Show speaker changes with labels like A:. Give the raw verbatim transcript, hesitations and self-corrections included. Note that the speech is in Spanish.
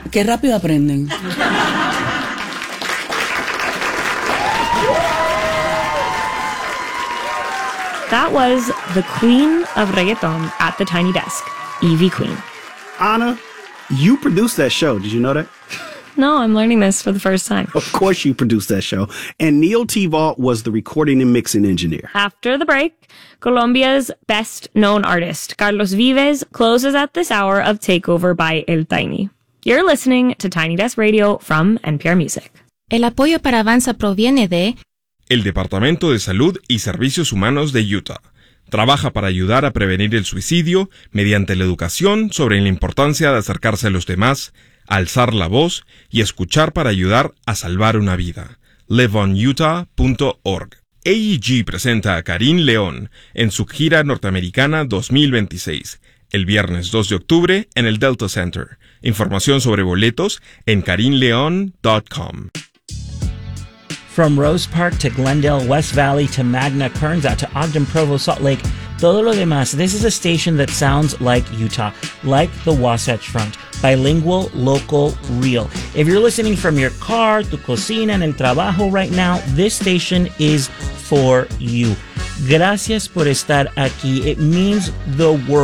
A: Qué rápido aprenden.
B: That was the queen of reggaeton at the Tiny Desk, Ivy Queen.
C: Anna, you produced that show. Did you know that?
B: No, I'm learning this for the first time.
C: Of course you produced that show. And Neil T-Vault was the recording and mixing engineer.
B: After the break, Colombia's best-known artist, Carlos Vives, closes at this hour of Takeover by El Tiny. You're listening to Tiny Desk Radio from N P R Music.
D: El apoyo para Avanza proviene de
E: el Departamento de Salud y Servicios Humanos de Utah. Trabaja para ayudar a prevenir el suicidio mediante la educación sobre la importancia de acercarse a los demás, alzar la voz y escuchar para ayudar a salvar una vida. live on utah punto org. A E G presenta a Karin León en su gira norteamericana dos mil veintiséis, el viernes dos de octubre en el Delta Center. Información sobre boletos en karin leon punto com.
F: From Rose Park to Glendale, West Valley to Magna, Kearns out to Ogden, Provo, Salt Lake, todo lo demás. This is a station that sounds like Utah, like the Wasatch Front. Bilingual, local, real. If you're listening from your car, tu cocina, en el trabajo right now, this station is for you. Gracias por estar aquí. It means the world.